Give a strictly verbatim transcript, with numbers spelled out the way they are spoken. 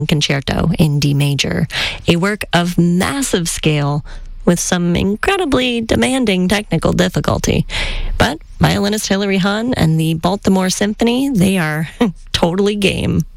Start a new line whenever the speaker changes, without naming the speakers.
Concerto in D major, a work of massive scale with some incredibly demanding technical difficulty. But violinist Hilary Hahn and the Baltimore Symphony, they are totally game.